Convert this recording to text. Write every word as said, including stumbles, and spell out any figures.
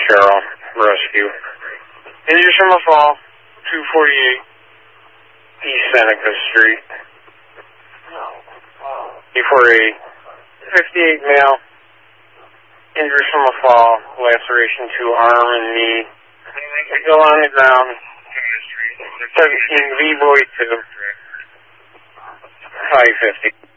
Cheryl, rescue. Injuries from a fall, two forty-eight East Seneca Street. two forty-eight, fifty-eight male. Injuries from a fall, laceration to arm and knee. Still on the ground. seventeen V-Boy two. five fifty.